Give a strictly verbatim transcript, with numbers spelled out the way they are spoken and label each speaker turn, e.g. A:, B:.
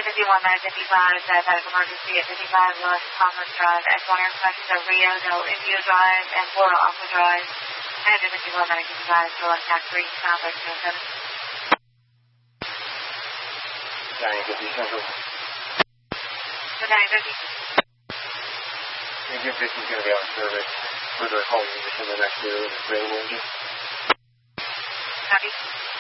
A: fifty-one nine fifty-five, diabetic emergency at fifty-five West Commerce Drive. X one aircraft are Rio del Indio Drive and Florida Aqua Drive. And fifty-one nine fifty-five, select tax three, Southwest two seven.
B: nine fifty Central.
A: So nine fifty.
B: Indian fifty is going to be on service. Further call you in the next year. Available.
A: Copy.